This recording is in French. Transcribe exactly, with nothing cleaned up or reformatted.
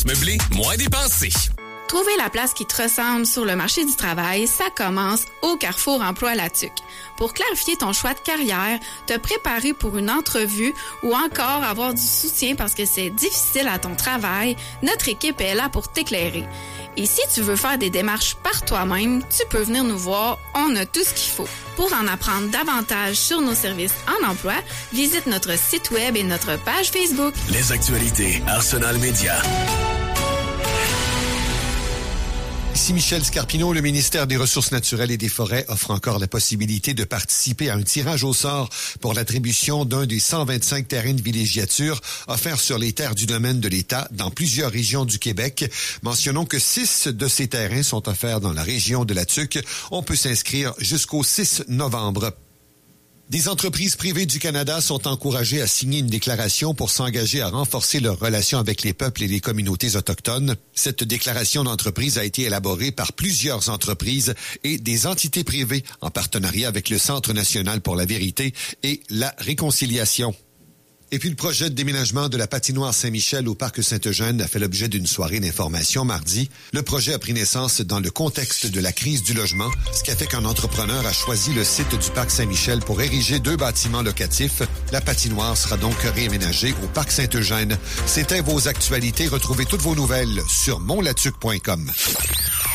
Meublé, moins dépensé. Trouver la place qui te ressemble sur le marché du travail, ça commence au Carrefour Emploi Latuc. Pour clarifier ton choix de carrière, te préparer pour une entrevue ou encore avoir du soutien parce que c'est difficile à ton travail, notre équipe est là pour t'éclairer. Et si tu veux faire des démarches par toi-même, tu peux venir nous voir, on a tout ce qu'il faut. Pour en apprendre davantage sur nos services en emploi, visite notre site web et notre page Facebook. Les actualités Arsenal Média. Ici Michel Scarpino, le ministère des Ressources naturelles et des Forêts offre encore la possibilité de participer à un tirage au sort pour l'attribution d'un des cent vingt-cinq terrains de villégiature offerts sur les terres du domaine de l'État dans plusieurs régions du Québec. Mentionnons que six de ces terrains sont offerts dans la région de la Tuque. On peut s'inscrire jusqu'au six novembre. Des entreprises privées du Canada sont encouragées à signer une déclaration pour s'engager à renforcer leurs relations avec les peuples et les communautés autochtones. Cette déclaration d'entreprise a été élaborée par plusieurs entreprises et des entités privées en partenariat avec le Centre national pour la vérité et la réconciliation. Et puis le projet de déménagement de la patinoire Saint-Michel au parc Saint-Eugène a fait l'objet d'une soirée d'information mardi. Le projet a pris naissance dans le contexte de la crise du logement, ce qui a fait qu'un entrepreneur a choisi le site du parc Saint-Michel pour ériger deux bâtiments locatifs. La patinoire sera donc réaménagée au parc Saint-Eugène. C'était vos actualités. Retrouvez toutes vos nouvelles sur mon latuc point com.